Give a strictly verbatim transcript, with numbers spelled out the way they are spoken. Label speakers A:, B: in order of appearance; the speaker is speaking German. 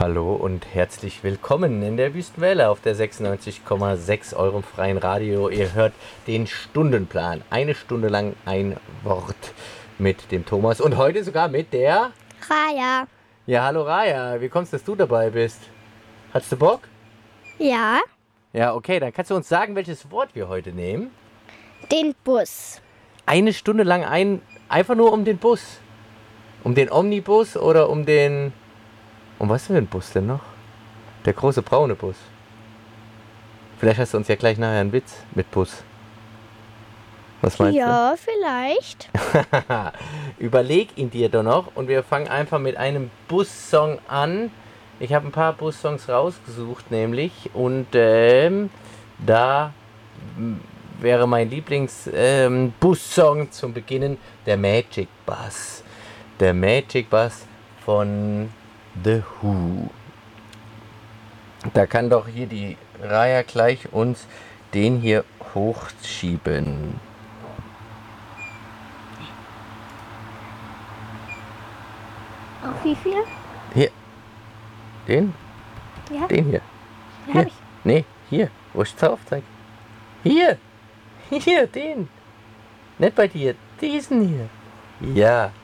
A: Hallo und herzlich willkommen in der Wüstenwelle auf der sechsundneunzig Komma sechs eurem freien Radio. Ihr hört den Stundenplan. Eine Stunde lang ein Wort mit dem Thomas und heute sogar mit der
B: Raya.
A: Ja, hallo Raya. Wie kommst du, dass du dabei bist? Hast du Bock?
B: Ja,
A: Ja, okay, dann kannst du uns sagen, welches Wort wir heute nehmen.
B: den Bus.
A: Eine Stunde lang ein, einfach nur um den Bus. Um den Omnibus oder um den... Um was für ein Bus denn noch? Der große braune Bus. Vielleicht hast du uns ja gleich nachher einen Witz mit Bus. Was meinst
B: Ja, vielleicht.
A: du? Überleg ihn dir doch noch und wir fangen einfach mit einem Bussong an. Ich habe ein paar Bussongs rausgesucht nämlich und ähm, da m, wäre mein Lieblings ähm, Bussong zum Beginnen der Magic Bus. Der Magic Bus von The Who. Da kann doch hier die Raya gleich uns den hier hochschieben.
B: Auf wie viel?
A: Hier. Den?
B: Ja,
A: Den hier.
B: den
A: Hier.
B: habe ich.
A: Nee, hier. Wo ist der Aufzeig? Hier. Hier, den. Nicht bei dir. Diesen hier. Ja.